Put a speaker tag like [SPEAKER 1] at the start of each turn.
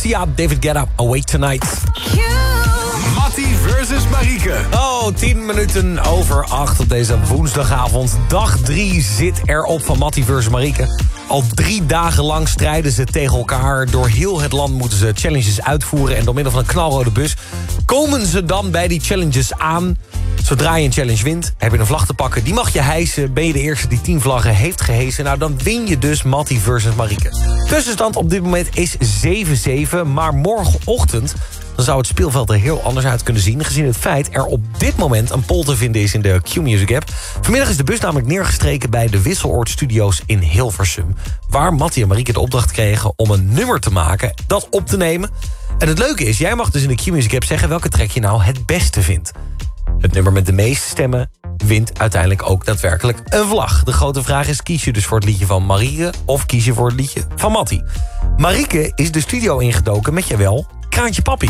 [SPEAKER 1] Sia, David Guetta, Awake Tonight.
[SPEAKER 2] Mattie versus Marieke.
[SPEAKER 1] 10 minuten over 8 op deze woensdagavond. Dag 3 zit erop van Mattie versus Marieke. Al 3 dagen lang strijden ze tegen elkaar. Door heel het land moeten ze challenges uitvoeren. En door middel van een knalrode bus komen ze dan bij die challenges aan. Zodra je een challenge wint, heb je een vlag te pakken. Die mag je hijsen. Ben je de eerste die 10 vlaggen heeft gehesen? Nou, dan win je dus Mattie versus Marieke. Tussenstand op dit moment is 7-7. Maar morgenochtend dan zou het speelveld er heel anders uit kunnen zien, gezien het feit er op dit moment een poll te vinden is in de Q-Music app. Vanmiddag is de bus namelijk neergestreken bij de Wisseloord Studios in Hilversum, waar Mattie en Marieke de opdracht kregen om een nummer te maken, dat op te nemen. En het leuke is, jij mag dus in de Q-Music app zeggen welke track je nou het beste vindt. Het nummer met de meeste stemmen wint uiteindelijk ook daadwerkelijk een vlag. De grote vraag is, kies je dus voor het liedje van Marieke of kies je voor het liedje van Mattie? Marieke is de studio ingedoken met, jawel, Kraantje Papi.